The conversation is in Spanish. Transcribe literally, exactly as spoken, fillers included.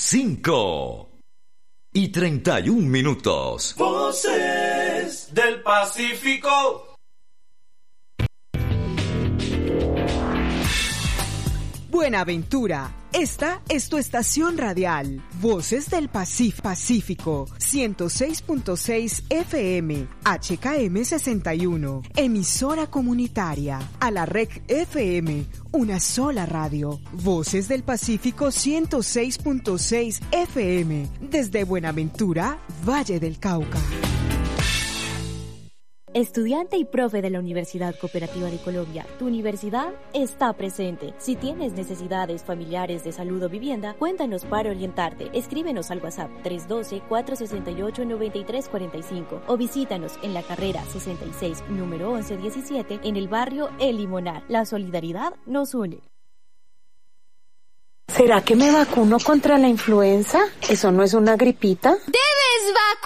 cinco y treinta y un minutos. Voces del Pacífico. Buenaventura, esta es tu estación radial, Voces del Pacif- Pacífico, ciento seis punto seis F M, H K M sesenta y uno, emisora comunitaria, a la R E C F M, una sola radio, Voces del Pacífico ciento seis punto seis F M, desde Buenaventura, Valle del Cauca. Estudiante y profe de la Universidad Cooperativa de Colombia, tu universidad está presente. Si tienes necesidades familiares de salud o vivienda, cuéntanos para orientarte. Escríbenos al WhatsApp tres uno dos, cuatro seis ocho, nueve tres cuatro cinco o visítanos en la carrera sesenta y seis, número once diecisiete, en el barrio El Limonar. La solidaridad nos une. ¿Será que me vacuno contra la influenza? ¿Eso no es una gripita? ¡Debes vacunarte!